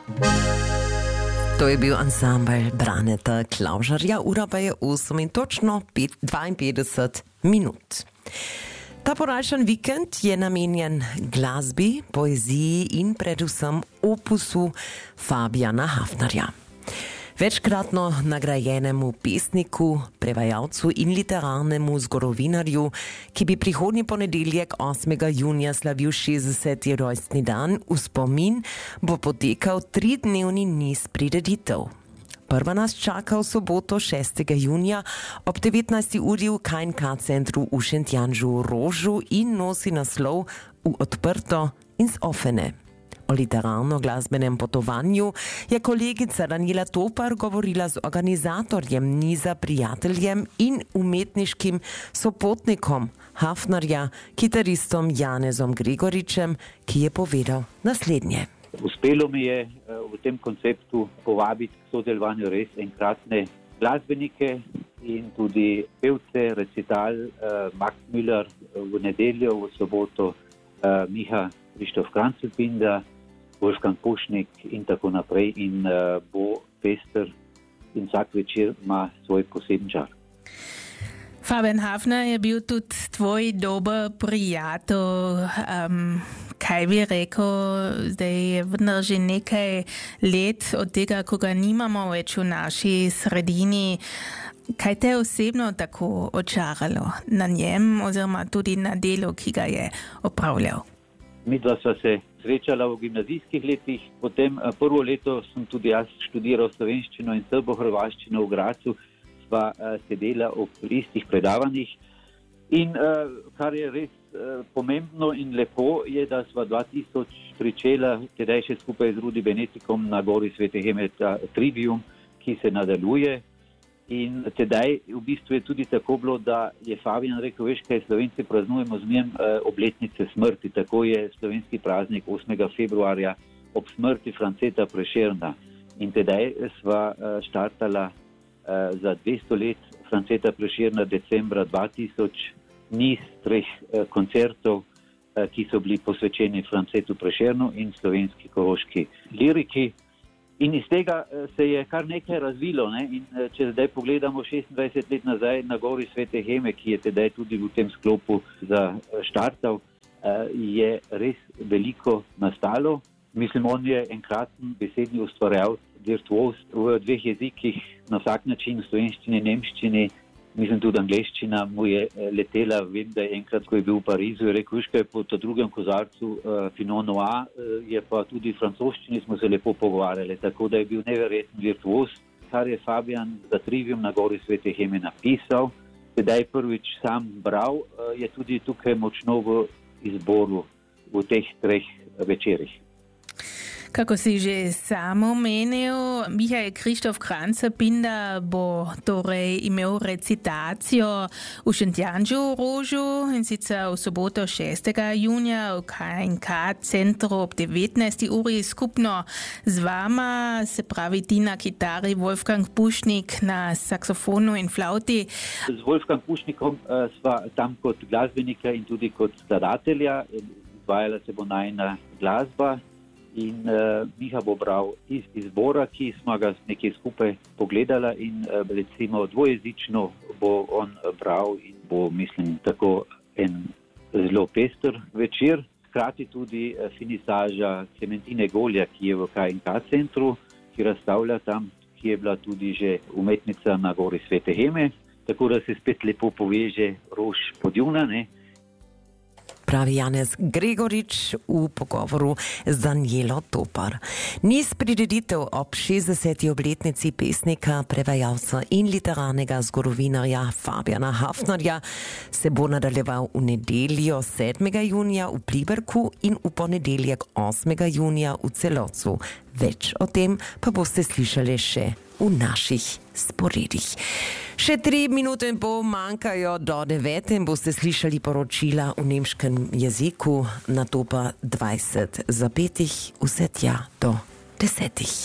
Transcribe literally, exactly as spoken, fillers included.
To je bil ansambl Braneta Klaužarja, ura pa je osem in točno dvainpetdeset minut. Ta podaljšan vikend je namenjen glasbi, poeziji in predvsem opusu Fabiana Hafnerja. Večkratno nagrajenemu pesniku, prevajalcu in literarnemu zgodovinarju, ki bi prihodnji ponedeljek osmega junija slavil šestdeseti rojstni dan, v spomin bo potekal tridnevni niz prireditev. Prva nas čaka v soboto šestega junija ob devetnajsti uri v K in K centru v Šentjanžu Rožu in nosi naslov V odprto in z offene. O literarno-glasbenem potovanju je kolegica Daniela Topar govorila z organizatorjem niza, prijateljem in umetniškim sopotnikom Hafnerja, kitaristom Janezom Gregoričem, ki je povedal naslednje. Uspelo mi je v tem konceptu povabiti k sodelovanju res enkratne glasbenike in tudi pevce, recital Max Müller v nedeljo, v soboto Miha Krištof Krancelpinda, Wolfgang Pušnik in tako naprej in uh, bo pester in vsak večer ima svoj poseben čar. Fabian Hafner je bil tudi tvoj dober prijatelj. Um, kaj bi rekel, da je vendar že nekaj let od tega, ko ga nimamo več v naši sredini. Kaj te je osebno tako očaralo na njem oziroma tudi na delu, ki ga je opravljal? Midva sva se srečala v gimnazijskih letih, potem prvo leto sem tudi jaz študiral slovenščino in srbo-hrvaščino v Gracu, sva sedela ob istih predavanjih in kar je res pomembno in lepo je, da sva dva tisoč pričela tedaj še skupaj z Rudi Benetikom na gori Svete Hemeta Trivium, ki se nadaljuje. In tedaj v bistvu je tudi tako bilo, da je Fabian rekel, veš kaj, Slovenci praznujemo zmeraj eh, obletnice smrti, tako je slovenski praznik osmega februarja ob smrti Franceta Prešerna. In tedaj sva eh, štartala eh, za dvesto let Franceta Prešerna decembra dva tisoč niz treh eh, koncertov, eh, ki so bili posvečeni Francetu Prešernu in slovenski koroški liriki. In iz tega se je kar nekaj razvilo, ne? In če zdaj pogledamo šestindvajset let nazaj na gori Svete Heme, ki je tedaj tudi v tem sklopu zaštartal, je res veliko nastalo. Mislim, on je enkraten besedni ustvarjalec, virtuoz v dveh jezikih, na vsak način, v slovenščini, nemščini, mislim tudi angleščina mu je letela. Vem, da je enkrat, ko je bil v Parizu, je rekel, viškaj po to drugem kozarcu uh, Pinot Noir, uh, je pa tudi v francoščini smo se lepo pogovarjali, tako da je bil neverjeten virtuoz, kar je Fabian za Trivium na gori Svete Heme napisal, sedaj prvič sam bral, uh, je tudi tukaj močno v izboru v teh treh večerih. Kako si že sam omenil, Miha Krištof Krancelpinda bo torej imel recitacijo v Šentjanžu Rožu in sicer v soboto šestega junija v K in K centru ob devetnajsti uri skupno z vama, se pravi ti na kitari, Wolfgang Pušnik na saksofonu in flauti. Z Wolfgang Pušnikom uh, sva tam kot glasbenika in tudi kot skladatelja, izvajala se bo najina glasba. In uh, Miha bo bral iz izbora, ki smo ga nekaj skupaj pogledala in uh, recimo dvojezično bo on bral in bo, mislim, tako en zelo pester večer. Hkrati tudi uh, finisaža Klementine Golja, ki je v K in K centru, ki razstavlja tam, ki je bila tudi že umetnica na gori Svete Heme, tako da se spet lepo poveže Rož Podjuna, ne? Pravi Janez Gregorič v pogovoru z Danielo Topar. Niz prireditev ob šestdeseti obletnici pesnika, prevajalca in literarnega zgodovinarja Fabiana Hafnerja se bo nadaljeval v nedeljo sedmega junija v Pliberku in v ponedeljek osmega junija v Celovcu. Več o tem pa boste slišali še v naših sporedih. Še tri minute in pol manjkajo do devete in boste slišali poročila v nemškem jeziku, nato pa dvajset zapetih, vse tja do desetih.